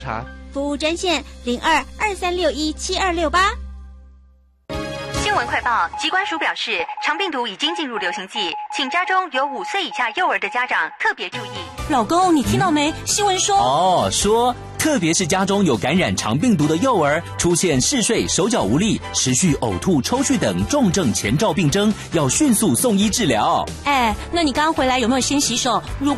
查。 服务专线0223617268。 新闻快报，疾管署表示，肠病毒已经进入流行季，请家中有5岁以下幼儿的家长特别注意。 老公，你听到没？新闻说特别是家中有感染肠病毒的幼儿，出现嗜睡、手脚无力、持续呕吐、抽搐等重症前兆病征，要迅速送医治疗。 那你刚回来有没有先洗手？如果